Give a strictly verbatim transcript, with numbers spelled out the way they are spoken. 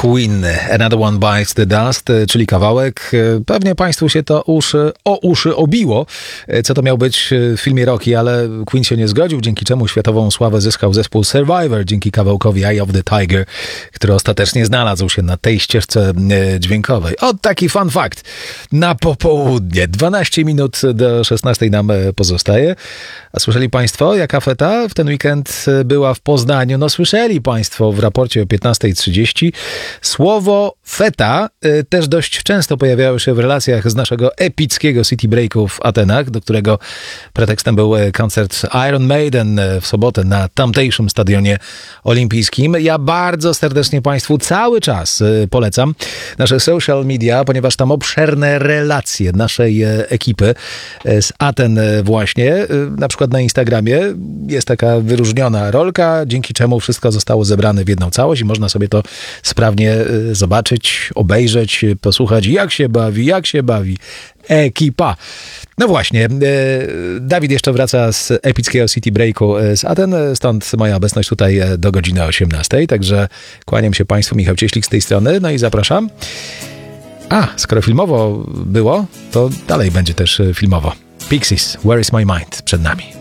Queen, Another One Bites the Dust, czyli kawałek. Pewnie Państwu się to uszy, o uszy obiło, co to miał być w filmie Rocky, ale Queen się nie zgodził, dzięki czemu światową sławę zyskał zespół Survivor, dzięki kawałkowi Eye of the Tiger, który ostatecznie znalazł się na tej ścieżce dźwiękowej. O, taki fun fact. Na popołudnie, dwanaście minut do szesnastej nam pozostaje. A słyszeli Państwo, jaka feta w ten weekend była w Poznaniu? No słyszeli Państwo w raporcie o piętnastej trzydzieści. Słowo feta y, też dość często pojawiało się w relacjach z naszego epickiego City Breaku w Atenach, do którego pretekstem był koncert Iron Maiden w sobotę na tamtejszym stadionie olimpijskim. Ja bardzo serdecznie Państwu cały czas y, polecam nasze social media, ponieważ tam obszerne relacje naszej y, ekipy y, z Aten y, właśnie, y, na przykład na Instagramie jest taka wyróżniona rolka, dzięki czemu wszystko zostało zebrane w jedną całość i można sobie to sprawnie y, zobaczyć, obejrzeć, posłuchać, jak się bawi, jak się bawi ekipa. No właśnie, y, Dawid jeszcze wraca z epickiego City Breaku y, z Aten, stąd moja obecność tutaj y, do godziny osiemnastej, także kłaniam się Państwu, Michał Cieślik z tej strony, no i zapraszam. A, skoro filmowo było, to dalej będzie też filmowo. Pixies, Where is my mind? Przed nami.